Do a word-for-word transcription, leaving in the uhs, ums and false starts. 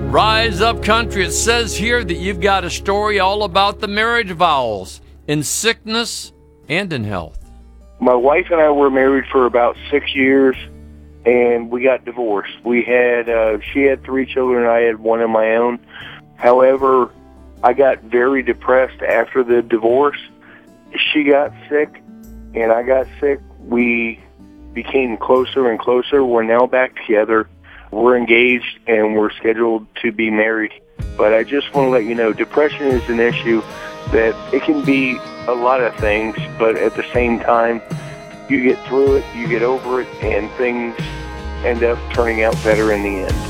Rise Up Country, it says here that you've got a story all about the marriage vows in sickness and in health. My wife and I were married for about six years, and we got divorced. We had, uh, she had three children, I had one of my own. However, I got very depressed after the divorce. She got sick, and I got sick. We became closer and closer. We're now back together. We're engaged, and we're scheduled to be married. But I just want to let you know, depression is an issue that it can be a lot of things, but at the same time, you get through it, you get over it, and things end up turning out better in the end.